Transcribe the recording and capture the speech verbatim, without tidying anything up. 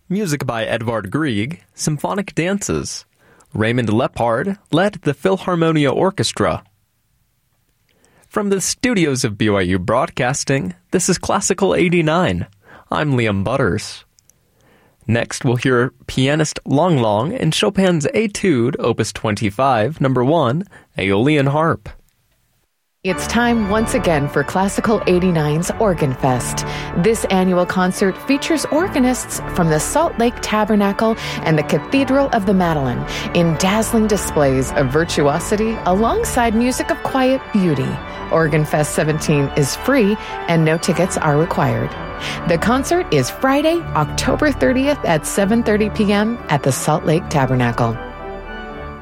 Music by Edvard Grieg, Symphonic Dances. Raymond Lepard led the Philharmonia Orchestra. From the studios of B Y U Broadcasting, this is Classical eighty-nine. I'm Liam Butters. Next, we'll hear pianist Long Long in Chopin's Etude, Opus twenty-five, number one, Aeolian Harp. It's time once again for Classical eighty-nine's Organ Fest. This annual concert features organists from the Salt Lake Tabernacle and the Cathedral of the Madeleine in dazzling displays of virtuosity alongside music of quiet beauty. Organ Fest seventeen is free and no tickets are required. The concert is Friday, October thirtieth at seven thirty p.m. at the Salt Lake Tabernacle.